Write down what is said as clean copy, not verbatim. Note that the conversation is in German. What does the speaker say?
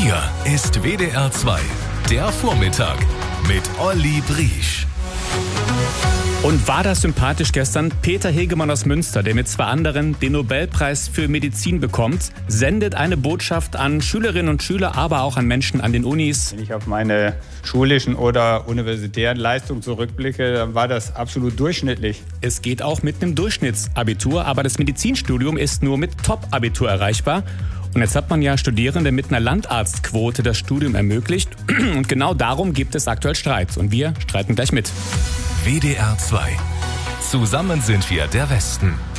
Hier ist WDR 2, der Vormittag mit Olli Briesch. Und war das sympathisch gestern? Peter Hegemann aus Münster, der mit 2 anderen den Nobelpreis für Medizin bekommt, sendet eine Botschaft an Schülerinnen und Schüler, aber auch an Menschen an den Unis. Wenn ich auf meine schulischen oder universitären Leistungen zurückblicke, dann war das absolut durchschnittlich. Es geht auch mit einem Durchschnittsabitur, aber das Medizinstudium ist nur mit Top-Abitur erreichbar. Und jetzt hat man ja Studierende mit einer Landarztquote das Studium ermöglicht. Und genau darum gibt es aktuell Streit. Und wir streiten gleich mit. WDR 2. Zusammen sind wir der Westen.